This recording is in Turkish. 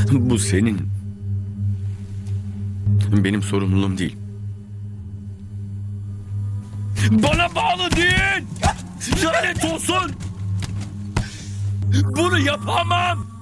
Bu senin. Benim sorumluluğum değil. Bana bağlı değil. Lanet olsun. Bunu yapamam.